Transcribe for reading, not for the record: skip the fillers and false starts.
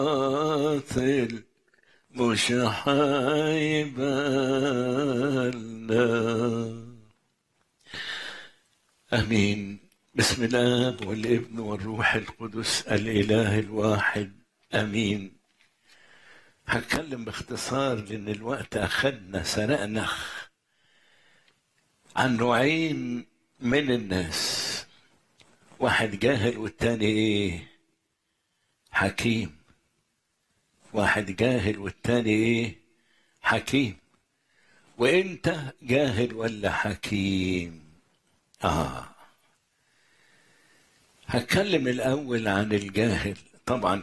باطل مش هيبالنا. امين. بسم الله والابن والروح القدس الاله الواحد، امين. هتكلم باختصار لان الوقت اخدنا سرقنا عن نوعين من الناس، واحد جاهل والتاني ايه؟ حكيم. واحد جاهل والتاني ايه؟ حكيم. وانت جاهل ولا حكيم؟ هتكلم الاول عن الجاهل. طبعا